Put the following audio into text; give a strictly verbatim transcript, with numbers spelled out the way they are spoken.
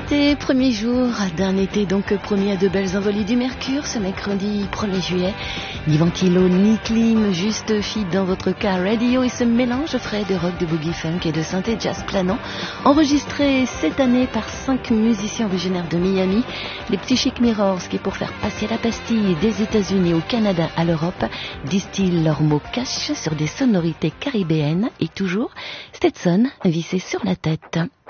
été, premier jour d'un été donc promis à de belles envolées du mercure ce mercredi premier juillet. Ni ventilo ni clim, juste feed dans votre car radio et ce mélange frais de rock, de boogie funk et de synthé jazz planant, enregistré cette année par cinq musiciens originaires de Miami, les Psychic Mirrors qui pour faire passer la pastille des États-Unis au Canada à l'Europe distillent leurs mots cash sur des sonorités caribéennes et toujours Stetson vissé sur la tête.